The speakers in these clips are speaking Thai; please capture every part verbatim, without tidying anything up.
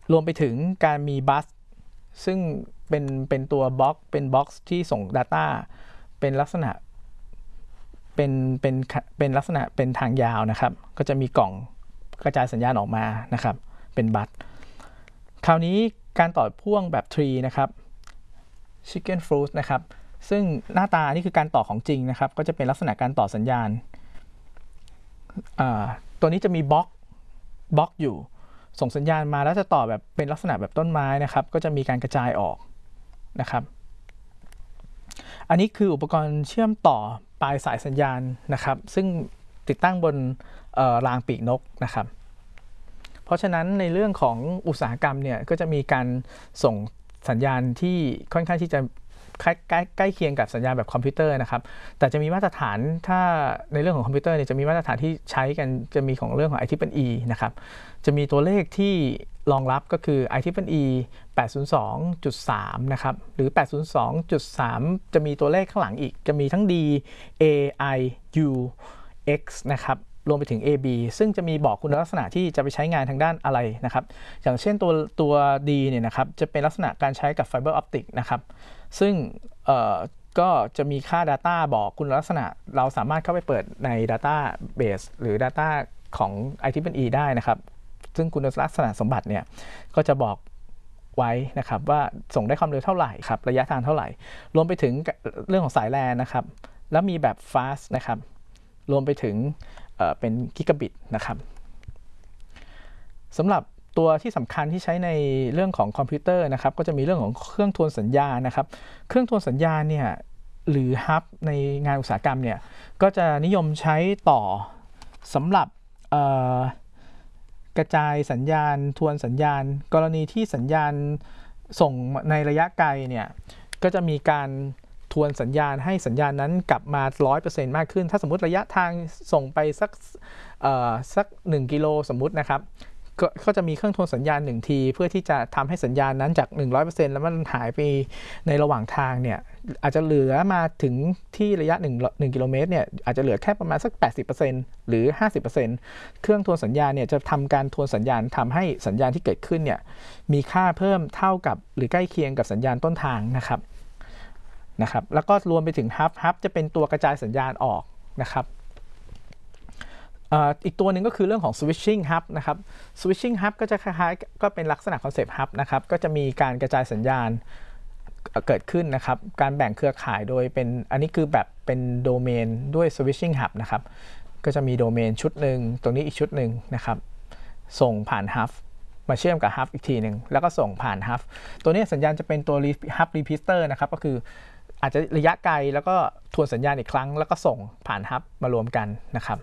รวมไปถึงการมีบัสซึ่งเป็นเป็นตัวบล็อกเป็นบ็อกซ์ที่ส่ง Data เป็นลักษณะเป็นเป็นเป็นลักษณะเป็นทางยาวนะครับก็จะมีกล่องกระจายสัญญาณออกมานะครับเป็นบัสคราวนี้การต่อพ่วงแบบ tree นะครับ chicken fruit นะครับซึ่งหน้าตานี่คือการต่อของจริงนะครับก็จะเป็นลักษณะการต่อสัญญาณตัวนี้จะมีบล็อกบล็อกอยู่ส่งสัญญาณมาแล้วจะต่อแบบเป็นลักษณะแบบต้นไม้นะครับก็จะมีการกระจายออกนะครับอันนี้คืออุปกรณ์เชื่อมต่อปลายสายสัญญาณนะครับซึ่งติดตั้งบนรางปีกนกนะครับเพราะฉะนั้นในเรื่องของอุตสาหกรรมเนี่ยก็จะมีการส่งสัญญาณที่ค่อนข้างที่จะใกล้ใกล้ใกล้เคียงกับสัญญาณแบบคอมพิวเตอร์นะครับแต่จะมีมาตรฐานถ้าในเรื่องของคอมพิวเตอร์เนี่ยจะมีมาตรฐานที่ใช้กันจะมีของเรื่องของ ไอ ทริปเปิล อี นะครับจะมีตัวเลขที่รองรับก็คือ ไอ ทริปเปิล อี แปดศูนย์สองจุดสาม นะครับหรือ แปดศูนย์สองจุดสาม จะมีตัวเลขข้างหลังอีกจะมีทั้ง D A I U X นะครับรวมไปถึง เอ บี ซึ่งจะมีบอกคุณลักษณะที่จะไปใช้งานทางด้านอะไรนะครับอย่างเช่นตัวตัว D เนี่ยนะครับจะเป็นลักษณะการใช้กับไฟเบอร์ออปติกนะครับซึ่งก็จะมีค่า Data บอกคุณลักษณะเราสามารถเข้าไปเปิดใน Database หรือ Data ของ ไอ ทริปเปิล อี ได้นะครับซึ่งคุณลักษณะสมบัติเนี่ยก็จะบอกไว้นะครับว่าส่งได้ความเร็วเท่าไหร่ครับระยะทางเท่าไหร่รวมไปถึงเรื่องของสายแลนนะครับแล้วมีแบบ fast นะครับรวมไปถึงเอ่อเป็นกิกะบิตนะครับสำหรับตัวที่สำคัญที่ใช้ในเรื่องของคอมพิวเตอร์นะครับก็จะมีเรื่องของเครื่องทวนสัญญาณนะครับเครื่องทวนสัญญาณเนี่ยหรือฮับในงานอุตสาหกรรมเนี่ยก็จะนิยมใช้ต่อสำหรับกระจายสัญญาณทวนสัญญาณกรณีที่สัญญาณส่งในระยะไกลเนี่ยก็จะมีการทวนสัญญาณให้สัญญาณนั้นกลับมา ร้อยเปอร์เซ็นต์ มากขึ้นถ้าสมมุติระยะทางส่งไปสักสักหนึ่งกิโลสมมุตินะครับก็จะมีเครื่องทวนสัญญาณหนึ่งทีเพื่อที่จะทำให้สัญญาณนั้นจาก หนึ่งร้อยเปอร์เซ็นต์ แล้วมันหายไปในระหว่างทางเนี่ยอาจจะเหลือมาถึงที่ระยะ1 1กิโลเมตรเนี่ยอาจจะเหลือแค่ประมาณสัก แปดสิบเปอร์เซ็นต์ หรือ ห้าสิบเปอร์เซ็นต์ เครื่องทวนสัญญาณเนี่ยจะทำการทวนสัญญาณทำให้สัญญาณที่เกิดขึ้นเนี่ยมีค่าเพิ่มเท่ากับหรือใกล้เคียงกับสัญญาณต้นทางนะครับนะครับแล้วก็รวมไปถึงฮับฮับจะเป็นตัวกระจายสัญญาณออกนะครับอีกตัวหนึ่งก็คือเรื่องของ switching hub นะครับ switching hub ก็จะคล้ายๆก็เป็นลักษณะคอนเซปต์ hub นะครับก็จะมีการกระจายสัญญาณเกิดขึ้นนะครับการแบ่งเครือข่ายโดยเป็นอันนี้คือแบบเป็นโดเมนด้วย switching hub นะครับก็จะมีโดเมนชุดหนึ่งตรงนี้อีกชุดหนึ่งนะครับส่งผ่าน hub มาเชื่อมกับ hub อีกทีหนึ่งแล้วก็ส่งผ่าน hub ตัวนี้สัญญาณจะเป็นตัว hub repeater นะครับก็คืออาจจะระยะไกลแล้วก็ทวนสัญญาณอีกครั้งแล้วก็ส่งผ่าน hub มารวมกันนะครับ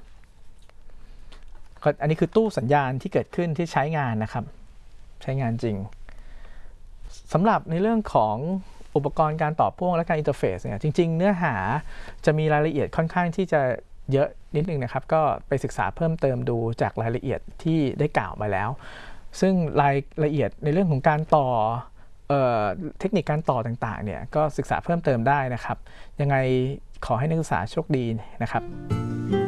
อันนี้คือตู้สัญญาณที่เกิดขึ้นที่ใช้งานนะครับใช้งานจริงสำหรับในเรื่องของอุปกรณ์การต่อพ่วงและการอินเทอร์เฟซเนี่ยจริงๆเนื้อหาจะมีรายละเอียดค่อนข้างที่จะเยอะนิดนึงนะครับก็ไปศึกษาเพิ่มเติมดูจากรายละเอียดที่ได้กล่าวมาแล้วซึ่งรายละเอียดในเรื่องของการต่อเอ่อเทคนิคการต่อต่างๆเนี่ยก็ศึกษาเพิ่มเติมได้นะครับยังไงขอให้นักศึกษาโชคดีนะครับ